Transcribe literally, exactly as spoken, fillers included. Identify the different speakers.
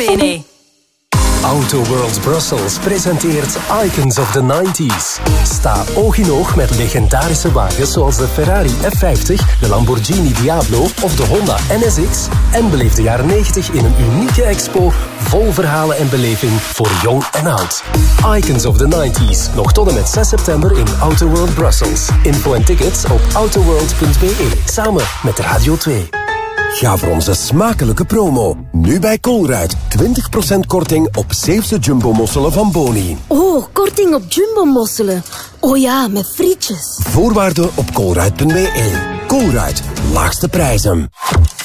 Speaker 1: bene.
Speaker 2: Auto World Brussels presenteert Icons of the nineties. Sta oog in oog met legendarische wagens zoals de Ferrari F vijftig, de Lamborghini Diablo of de Honda N S X en beleef de jaren negentig in een unieke expo vol verhalen en beleving voor jong en oud. Icons of the nineties, nog tot en met zes september in Auto World Brussels. Info en tickets op autoworld punt b e, samen met Radio twee.
Speaker 3: Ga voor onze smakelijke promo. Nu bij Colruyt. twintig procent korting op Zeeuwse jumbo-mosselen van Boni.
Speaker 4: Oh, korting op jumbo-mosselen. Oh ja, met frietjes.
Speaker 3: Voorwaarden op colruyt punt b e. Colruyt. Laagste prijzen.